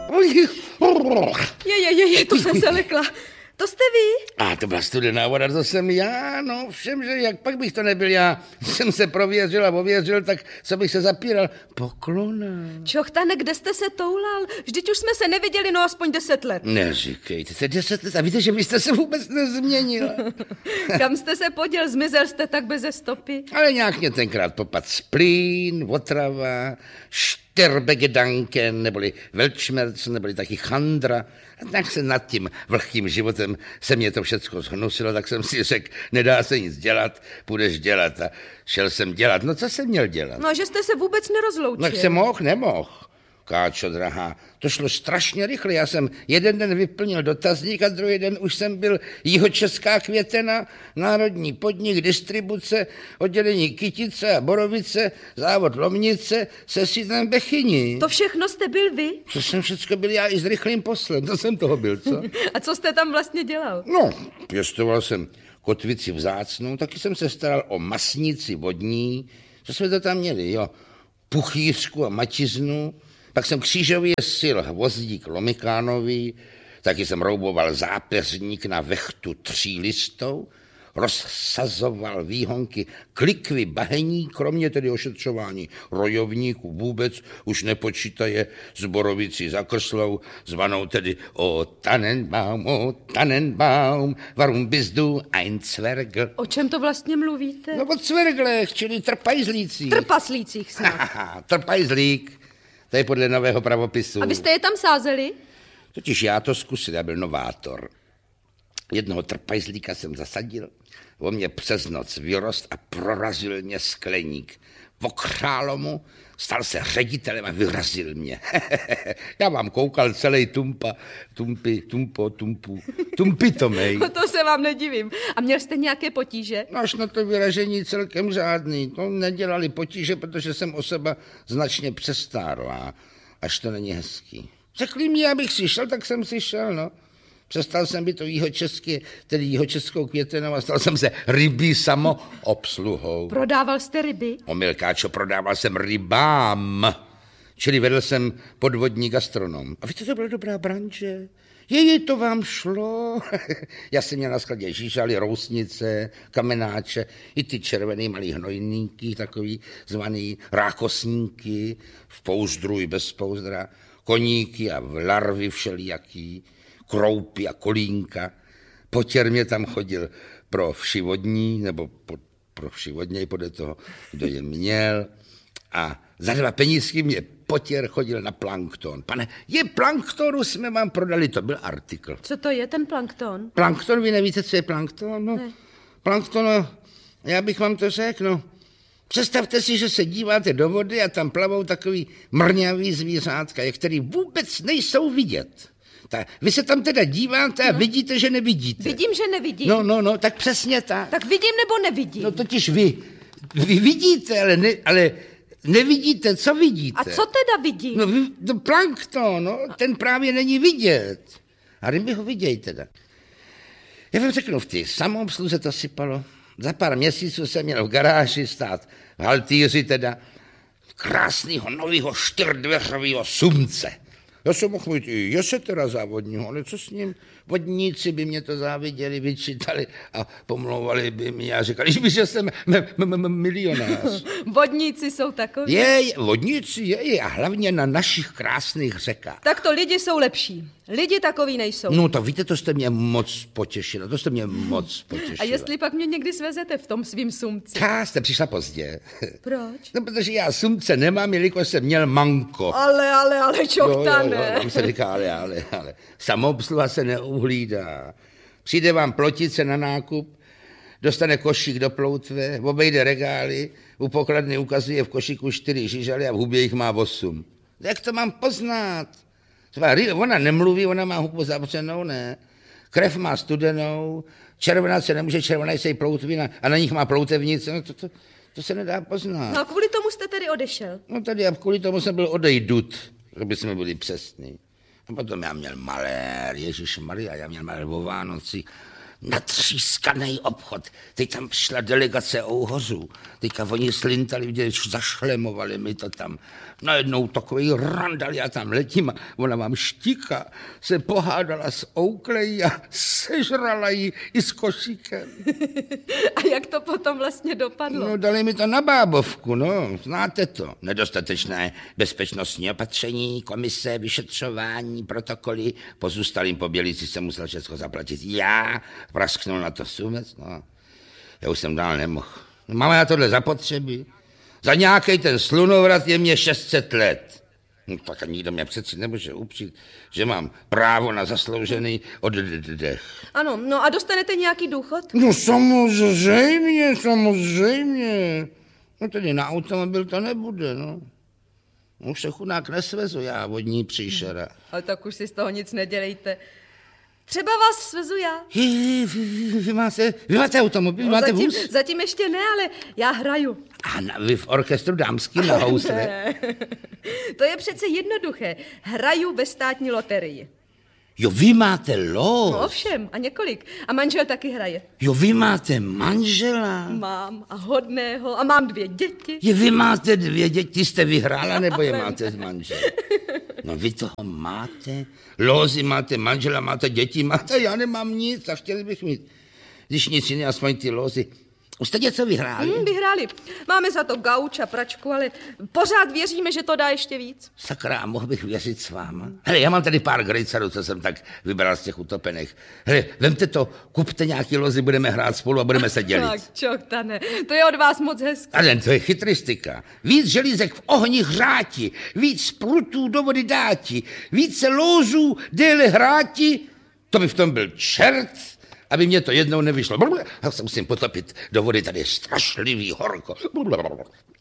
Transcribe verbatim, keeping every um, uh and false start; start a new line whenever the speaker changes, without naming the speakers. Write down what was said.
Je, je, je, je, to jsem se lekla. To jste vy?
A to byla studená voda, to jsem já, no všem, že jak pak bych to nebyl já. Jsem se prověřil a ověřil, tak co bych se zapíral? Poklona.
Čochtane, kde jste se toulal? Vždyť už jsme se neviděli, no aspoň deset let.
Neříkejte se, deset let a víte, že vy jste se vůbec nezměnila.
Kam jste se poděl, zmizel jste tak beze stopy?
Ale nějak mě tenkrát popad splín, otrava, šterbegedanken, neboli velčmerc, neboli taky chandra. A tak se nad tím vlhkým životem se mě to všecko zhnusilo, tak jsem si řekl, nedá se nic dělat, půjdeš dělat. A šel jsem dělat. No co jsem měl dělat?
No, že jste se vůbec nerozloučil.
No, jak jsem mohl, nemohl. Káčo, drahá, to šlo strašně rychle. Já jsem jeden den vyplnil dotazník a druhý den už jsem byl Jihočeská Květena, národní podnik, distribuce, oddělení Kytice a Borovice, závod Lomnice se sídlem Bechyni.
To všechno jste byl vy?
To jsem všecko byl já i s rychlým poslem, to jsem toho byl, co?
A co jste tam vlastně dělal?
No, pěstoval jsem kotvici vzácnou, taky jsem se staral o masnici vodní, co jsme to tam měli, jo, puchýřku a mačiznu. Pak jsem křížově sil hvozdík Lomikánový, taky jsem rouboval zápeřník na vechtu třílistou, rozsazoval výhonky klikvy bahení, kromě tedy ošetřování rojovníků vůbec už nepočítaje s Borovicí za Krslou, zvanou tedy o Tannenbaum, o Tannenbaum, warum bist du ein Zwergl?
O čem to vlastně mluvíte?
No o Zwerglech, čili trpajzlících.
Trpaslících snad.
Trpajzlík. To je podle nového pravopisu.
A vy jste je tam sázeli?
Totiž já to zkusil, já byl novátor. Jednoho trpajzlíka jsem zasadil, on mě přes noc vyrost a prorazil mě skleník. Okrálo mu, stal se ředitelem a vyrazil mě. Já vám koukal celý tumpa, tumpy, tumpo, tumpu, tumpitomej.
To se vám nedivím. A měl jste nějaké potíže?
No až na to vyražení celkem žádný. To nedělali potíže, protože jsem osoba značně přestárlá. Až to není hezký. Řekli mi, abych si šel, tak jsem si šel, no. Přestal jsem být to jihočeský, tedy Jihočeskou Květenou a stal jsem se rybí samoobsluhou.
Prodával jste ryby?
Omylkáčo, prodával jsem rybám. Čili vedl jsem podvodní gastronom. A víte, to byla dobrá branže. Jeji, to vám šlo. Já jsem měl na skladě žížaly, rousnice, kamenáče, i ty červený malý hnojníky, takový zvaný rákosníky, v pouzdru i bez pouzdra, koníky a v larvy všelijaký, kroupy a kolínka. Potěr mě tam chodil pro všivodní, nebo po, pro všivodněj podle toho, kdo je měl. A za dva penízky mě potěr chodil na plankton. Pane, je planktonu jsme vám prodali, to byl artikl.
Co to je ten plankton?
Plankton, vy nevíte, co je plankton? No,
ne.
Plankton, no, já bych vám to řekl, no. Představte si, že se díváte do vody a tam plavou takový mrňavý zvířátka, který vůbec nejsou vidět. Tak vy se tam teda díváte a no. vidíte, že nevidíte.
Vidím, že nevidím.
No, no, no, tak přesně tak.
Tak vidím nebo nevidím?
No totiž vy, vy vidíte, ale, ne, ale nevidíte, co vidíte.
A co teda vidím?
No, vy, to plankton, no, ten právě není vidět. A ryby ho vidějí teda. Já vám řeknu, v té samoobsluze to sypalo. Za pár měsíců jsem měl v garáži stát v haltýři teda krásného nového čtyřdveřového sumce. Já jsem mohl mít i jesetera závodního, ale co s ním? Vodníci by mě to záviděli, vyčítali a pomlouvali by mi a říkali, že, že jsem milionář.
Vodníci jsou takoví?
Je, vodníci je a hlavně na našich krásných řekách.
Tak to lidi jsou lepší. Lidi takový nejsou.
No to víte, to jste mě moc potěšila, to jste mě moc potěšila.
A jestli pak mě někdy svezete v tom svým sumci?
Já jste přišla pozdě.
Proč?
No, protože já sumce nemám, jelikož jsem měl manko.
Ale, ale, ale, čochtane.
Jo, jo, jo, vám se říká, ale, ale, ale. Samoobsluha se neuhlídá. Přijde vám plotice na nákup, dostane košík do ploutve, obejde regály, u pokladny ukazuje v košíku čtyři žižaly a v hubě jich má osm. Jak to mám poznat? Ona nemluví, ona má hubu zavřenou, ne? Krev má studenou, červená se nemůže, červená se jí ploutvina a na nich má ploutevnice, no to, to, to se nedá poznat.
No a kvůli tomu jste tedy odešel?
No tady a kvůli tomu jsem byl odejdut, aby jsme byli přesní. A potom já měl malér, ježišmarja, já měl malér o Vánocích, natřískaný obchod. Teď tam přišla delegace Ouhořů. Teďka oni slintali, viděli, zašlemovali mi to tam. Najednou takový randal, já tam letím a ona vám štíka, se pohádala s Ouklejí a sežrala ji i s košíkem.
A jak to potom vlastně dopadlo?
No, dali mi to na bábovku, no, znáte to. Nedostatečné bezpečnostní opatření, komise, vyšetřování, protokoly. Pozůstalým pobělíci jsem musel všechno zaplatit. Já prasknul na to sumec, no. Já už jsem dál nemohl. Máme na tohle zapotřebí. Za nějaký ten slunovrat je mě šest set let. No, tak nikdo mě přeci nemůže upřít, že mám právo na zasloužený oddech.
Ano, no a dostanete nějaký důchod?
No samozřejmě, samozřejmě. No tedy na automobil to nebude, no. Už se chudák nesvezu já, vodní příšera.
Ale tak už si z toho nic nedělejte. Třeba vás svezu já.
Vy, vy, vy, máte, vy máte automobil, vy
No,
máte
zatím,
vůz?
zatím ještě ne, ale já hraju.
A na, vy v orchestru dámský na housle?
Ne. To je přece jednoduché. Hraju ve státní loterii.
Jo, vy máte los.
No ovšem, a několik. A manžel taky hraje.
Jo, vy máte manžela.
Mám a hodného a mám dvě děti.
Je, vy máte dvě děti, jste vyhrála, nebo je máte z manžel? No vy toho máte, lózy máte, manžela máte, děti máte, já nemám nic a chtěli bych mít. Když nic jiné, aspoň ty lózy. Už jste něco vyhráli?
Hmm, vyhráli. Máme za to gauč a pračku, ale pořád věříme, že to dá ještě víc.
Sakra, mohl bych věřit s váma? Hele, já mám tady pár grejcarů, co jsem tak vybral z těch utopených. Hele, vemte to, kupte nějaký lozy, budeme hrát spolu a budeme se dělit.
Tak, čochtane, to je od vás moc hezké.
Ale to je chytristika. Víc želízek v ohni hřáti, víc prutů do vody dáti, více lózů déle hráti, to by v tom byl čert, aby mě to jednou nevyšlo. Já se musím potopit do vody, tady je strašlivý horko.